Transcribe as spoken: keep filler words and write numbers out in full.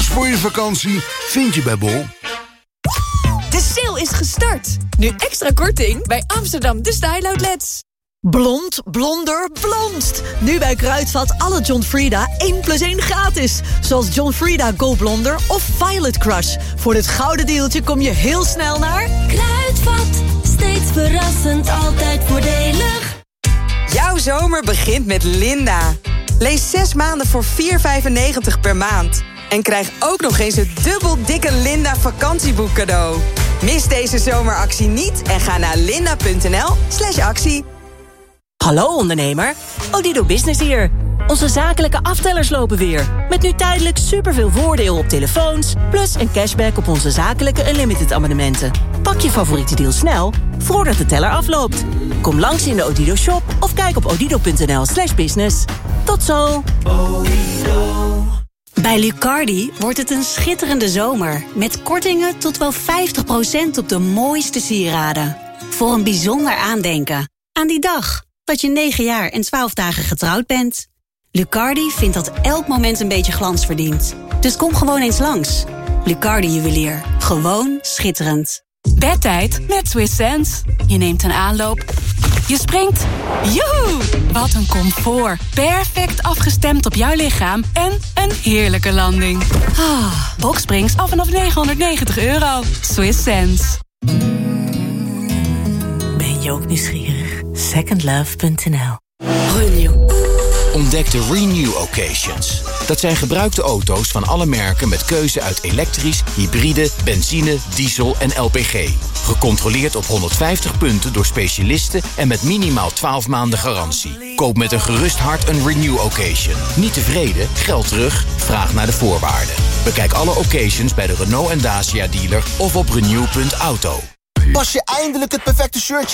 voor je vakantie vind je bij Bol. De sale is gestart. Nu extra korting bij Amsterdam De Style Outlets. Blond, blonder, blondst. Nu bij Kruidvat alle John Frieda één plus één gratis. Zoals John Frieda Go Blonder of Violet Crush. Voor dit gouden deeltje kom je heel snel naar... Kruidvat, steeds verrassend, altijd voordelig. Jouw zomer begint met Linda. Lees zes maanden voor vier euro vijfennegentig per maand. En krijg ook nog eens het dubbel dikke Linda vakantieboek cadeau. Mis deze zomeractie niet en ga naar linda.nl slash actie. Hallo ondernemer, Odido Business hier. Onze zakelijke aftellers lopen weer. Met nu tijdelijk superveel voordeel op telefoons... plus een cashback op onze zakelijke Unlimited abonnementen. Pak je favoriete deal snel, voordat de teller afloopt. Kom langs in de Odido shop of kijk op odido.nl slash business. Tot zo! Bij Lucardi wordt het een schitterende zomer. Met kortingen tot wel vijftig procent op de mooiste sieraden. Voor een bijzonder aandenken. Aan die dag dat je negen jaar en twaalf dagen getrouwd bent. Lucardi vindt dat elk moment een beetje glans verdient. Dus kom gewoon eens langs. Lucardi Juwelier. Gewoon schitterend. Bedtijd met Swiss Sense. Je neemt een aanloop. Je springt. Joehoe! Wat een comfort. Perfect afgestemd op jouw lichaam. En een heerlijke landing. Ah, Boxsprings af vanaf negenhonderdnegentig euro. Swiss Sense. Ben je ook nieuwsgierig? second love punt n l. Renew. Ontdek de Renew Occasions. Dat zijn gebruikte auto's van alle merken met keuze uit elektrisch, hybride, benzine, diesel en L P G. Gecontroleerd op honderdvijftig punten door specialisten en met minimaal twaalf maanden garantie. Koop met een gerust hart een Renew Occasion. Niet tevreden? Geld terug? Vraag naar de voorwaarden. Bekijk alle occasions bij de Renault en Dacia dealer of op renew punt auto. Pas je eindelijk het perfecte shirtje